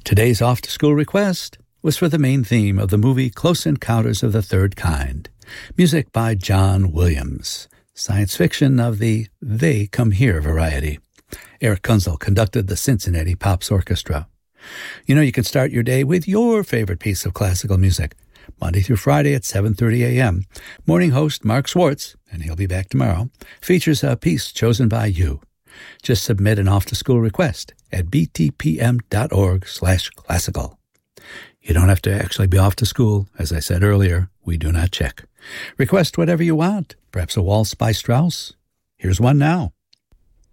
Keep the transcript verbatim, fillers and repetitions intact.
Today's off-to-school request was for the main theme of the movie Close Encounters of the Third Kind, music by John Williams, science fiction of the They Come Here variety. Eric Kunzel conducted the Cincinnati Pops Orchestra. You know, you can start your day with your favorite piece of classical music, Monday through Friday at seven thirty a.m. Morning host Mark Schwartz, and he'll be back tomorrow, features a piece chosen by you. Just submit an off-to-school request at btpm.org slash classical. You don't have to actually be off to school. As I said earlier, we do not check. Request whatever you want, perhaps a waltz by Strauss. Here's one now.